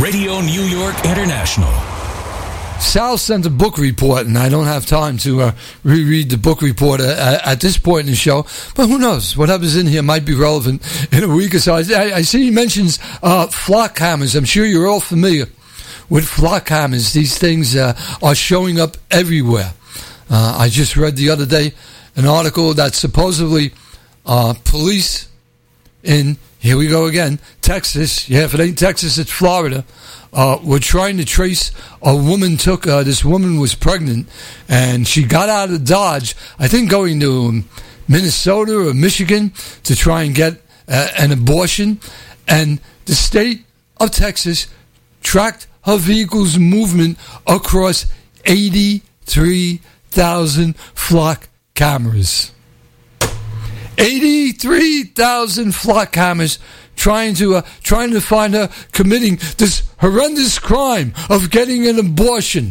Radio New York International. Sal sent a book report, and I don't have time to reread the book report at this point in the show. But who knows? Whatever's in here might be relevant in a week or so. I see he mentions flock cameras. I'm sure you're all familiar with flock cameras. These things are showing up everywhere. I just read the other day an article that supposedly police in, here we go again, Texas. Yeah, if it ain't Texas, it's Florida. We're trying to trace a woman. This woman was pregnant, and she got out of Dodge, I think going to Minnesota or Michigan to try and get an abortion. And the state of Texas tracked her vehicle's movement across 83,000 flock cameras. 83,000 flock cameras trying to find her committing this horrendous crime of getting an abortion.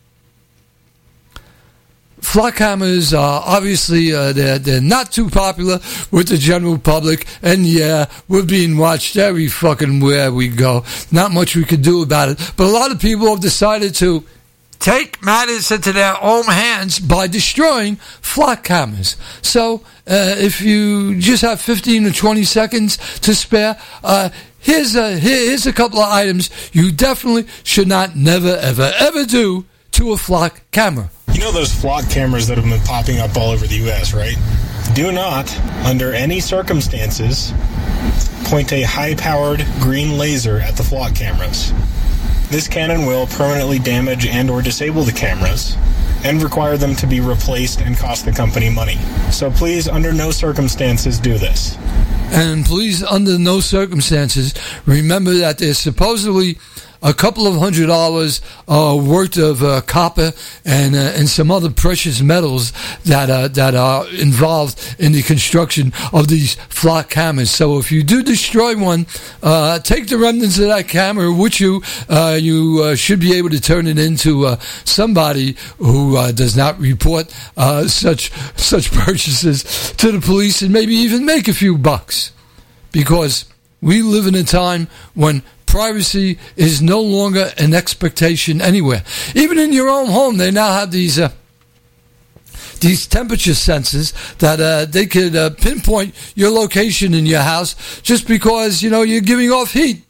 Flock cameras are obviously they're not too popular with the general public, and yeah, we're being watched every fucking where we go. Not much we could do about it, but a lot of people have decided to take matters into their own hands by destroying flock cameras. So if you just have 15 or 20 seconds to spare, here's a couple of items you definitely should not never, ever, ever do to a flock camera. You know those flock cameras that have been popping up all over the U.S., right? Do not, under any circumstances, point a high-powered green laser at the flock cameras. This cannon will permanently damage and or disable the cameras and require them to be replaced and cost the company money. So please, under no circumstances, do this. And please, under no circumstances, remember that there's supposedly a couple of $100 worth of copper and some other precious metals that are involved in the construction of these flock cameras. So if you do destroy one, take the remnants of that camera with you. You should be able to turn it into somebody who does not report such purchases to the police, and maybe even make a few bucks, because we live in a time when privacy is no longer an expectation anywhere. Even in your own home, they now have these temperature sensors that they could pinpoint your location in your house just because, you're giving off heat.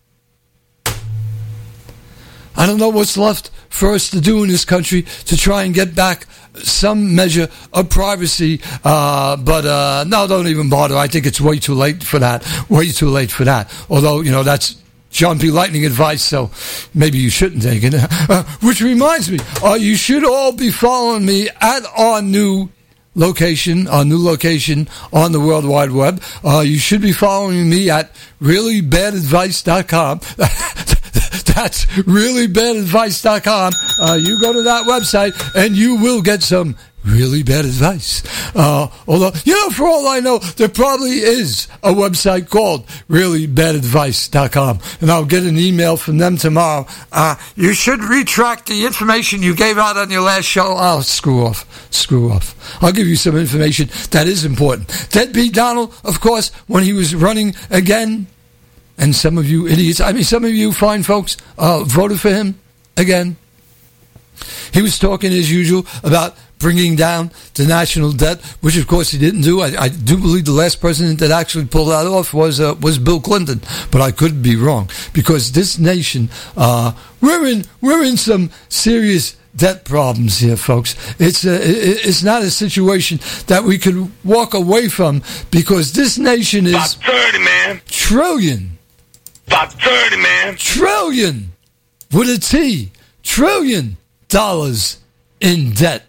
I don't know what's left for us to do in this country to try and get back some measure of privacy, but no, don't even bother. I think it's way too late for that. Although, that's John P. Lightning advice, so maybe you shouldn't take it. Which reminds me, you should all be following me at our new location on the World Wide Web. You should be following me at reallybadadvice.com. That's reallybadadvice.com. You go to that website and you will get some really bad advice. Although, for all I know, there probably is a website called reallybadadvice.com, and I'll get an email from them tomorrow. You should retract the information you gave out on your last show. Oh, screw off. I'll give you some information that is important. Deadbeat Donald, of course, when he was running again, and some of you idiots, some of you fine folks, voted for him again. He was talking, as usual, about bringing down the national debt, which of course he didn't do. I do believe the last president that actually pulled that off was Bill Clinton, but I could be wrong, because this nation, we're in some serious debt problems here, folks. It's not a situation that we could walk away from, because this nation is about 30, man. Trillion. About 30, man. Trillion with a T. $1 trillion in debt.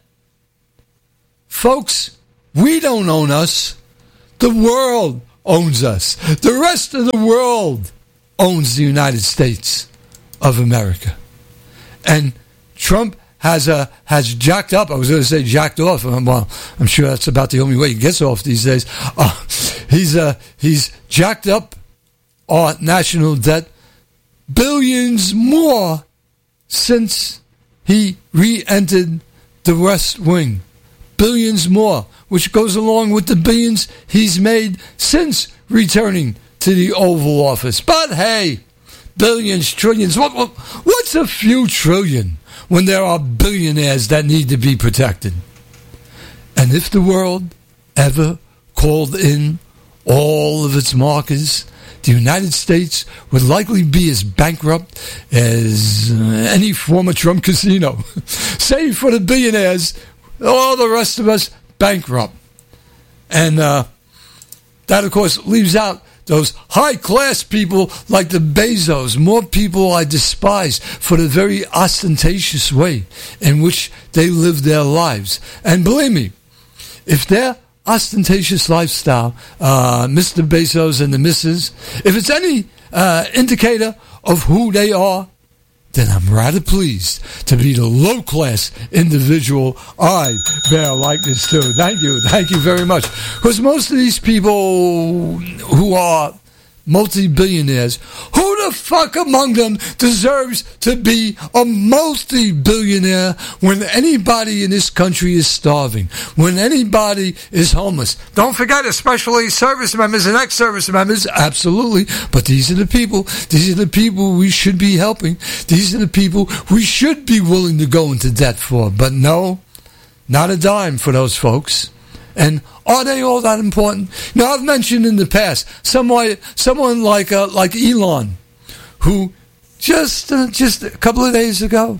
Folks, we don't own us. The world owns us. The rest of the world owns the United States of America. And Trump has jacked up. I was going to say jacked off. Well, I'm sure that's about the only way he gets off these days. He's jacked up our national debt billions more since he re-entered the West Wing. Billions more, which goes along with the billions he's made since returning to the Oval Office. But hey, billions, trillions. What's a few trillion when there are billionaires that need to be protected? And if the world ever called in all of its markers, the United States would likely be as bankrupt as any former Trump casino. Save for the billionaires, all the rest of us bankrupt. And that, of course, leaves out those high-class people like the Bezos, more people I despise for the very ostentatious way in which they live their lives. And believe me, if their ostentatious lifestyle, Mr. Bezos and the Mrs., if it's any indicator of who they are, then I'm rather pleased to be the low-class individual I bear likeness to. Thank you very much. Because most of these people who are multi-billionaires, who the fuck among them deserves to be a multi-billionaire when anybody in this country is starving, when anybody is homeless? Don't forget, especially service members and ex-service members, absolutely. But these are the people we should be helping. These are the people we should be willing to go into debt for. But no, not a dime for those folks. And are they all that important? Now, I've mentioned in the past someone like Elon, who just a couple of days ago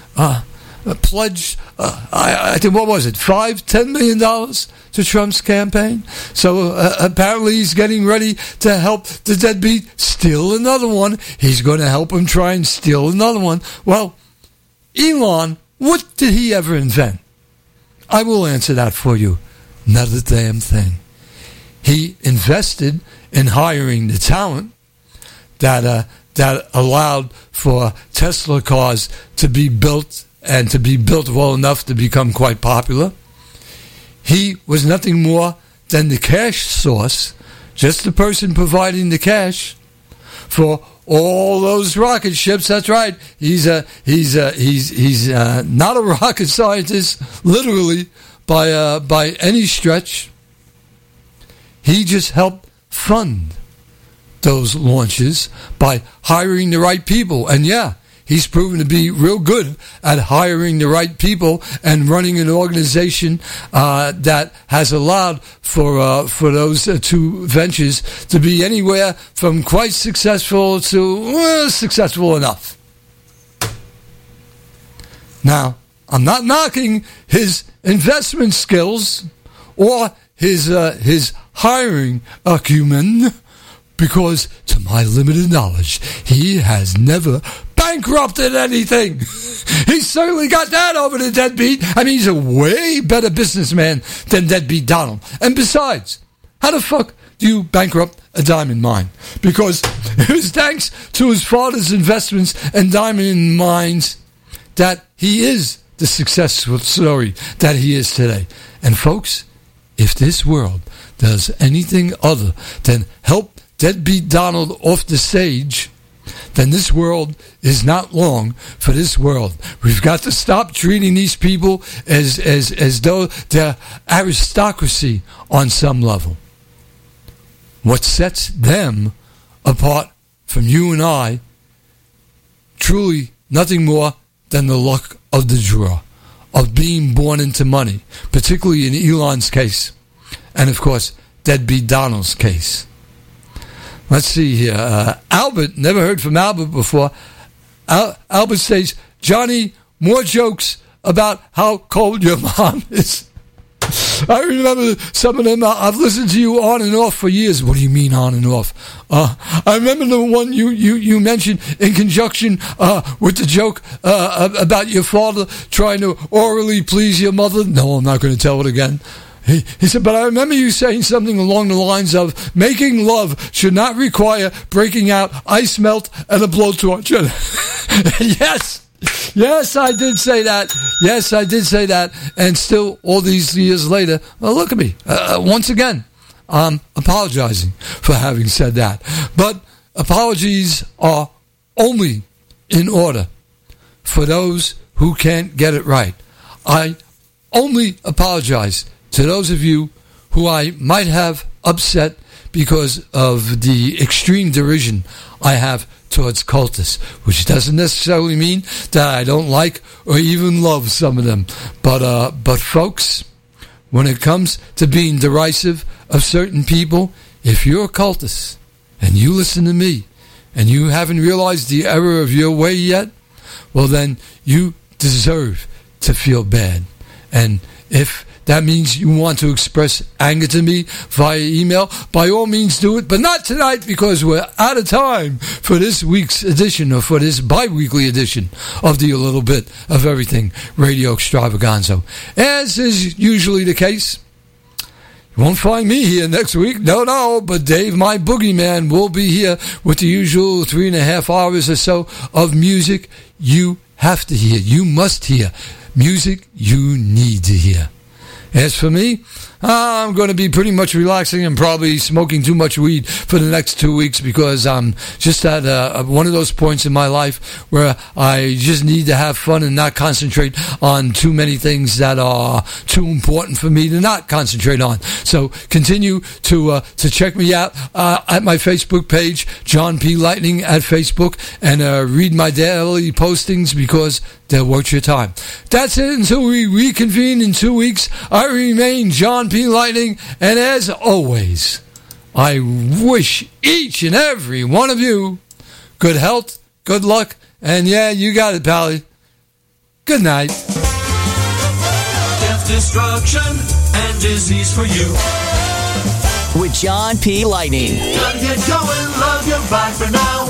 pledged, I think, what was it, $10 million to Trump's campaign? So apparently he's getting ready to help the deadbeat steal another one. He's going to help him try and steal another one. Well, Elon, what did he ever invent? I will answer that for you. Not a damn thing. He invested in hiring the talent that allowed for Tesla cars to be built and to be built well enough to become quite popular. He was nothing more than the cash source, just the person providing the cash for all those rocket ships. That's right. He's not a rocket scientist, literally, by any stretch. He just helped fund those launches by hiring the right people. And yeah, he's proven to be real good at hiring the right people and running an organization that has allowed for those two ventures to be anywhere from quite successful to successful enough. Now, I'm not knocking his investment skills or his hiring acumen, because to my limited knowledge, he has never bankrupted anything. He's certainly got that over the deadbeat. I mean, he's a way better businessman than deadbeat Donald. And besides, how the fuck do you bankrupt a diamond mine? Because it was thanks to his father's investments in diamond mines that he is the successful story that he is today. And folks, if this world does anything other than help deadbeat Donald off the stage, then this world is not long for this world. We've got to stop treating these people as though they're aristocracy on some level. What sets them apart from you and I, truly nothing more than the luck of the draw, of being born into money, particularly in Elon's case, and of course, deadbeat Donald's case. Let's see here. Albert, never heard from Albert before. Albert says, Johnny, more jokes about how cold your mom is. I remember some of them. I've listened to you on and off for years. What do you mean on and off? I remember the one you mentioned in conjunction with the joke about your father trying to orally please your mother. No, I'm not going to tell it again. He said, but I remember you saying something along the lines of, making love should not require breaking out ice melt and a blowtorch. Yes, I did say that. Yes, I did say that. And still, all these years later, well, look at me. Once again, I'm apologizing for having said that. But apologies are only in order for those who can't get it right. I only apologize to those of you who I might have upset because of the extreme derision I have towards cultists, which doesn't necessarily mean that I don't like or even love some of them. But folks, when it comes to being derisive of certain people, if you're a cultist and you listen to me and you haven't realized the error of your way yet, well then you deserve to feel bad. And if that means you want to express anger to me via email, by all means do it, but not tonight because we're out of time for this week's edition or for this bi-weekly edition of the A Little Bit of Everything Radio Extravaganza. As is usually the case, you won't find me here next week, no, but Dave, my boogeyman, will be here with the usual 3.5 hours or so of music you have to hear, you must hear, music you need to hear. As for me, I'm going to be pretty much relaxing and probably smoking too much weed for the next 2 weeks because I'm just at one of those points in my life where I just need to have fun and not concentrate on too many things that are too important for me to not concentrate on. So continue to check me out at my Facebook page, John P. Lightning at Facebook, and read my daily postings because they're worth your time. That's it until we reconvene in 2 weeks. I remain John P. Lightning, and as always, I wish each and every one of you good health, good luck, and yeah, you got it, Pally. Good night. Death, destruction, and disease for you. With John P. Lightning. Gotta get going, love you, bye for now.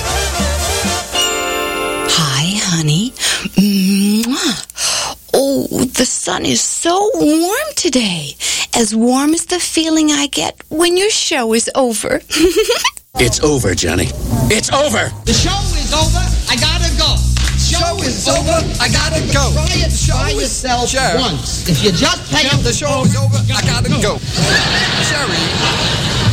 Hi, honey. Mwah. Oh, the sun is so warm today. As warm as the feeling I get when your show is over. It's over, Johnny. It's over. The show is over. I gotta go. Show is over. I gotta go. Try it by yourself once. If you just pay up the show is over. I gotta go. Sherry.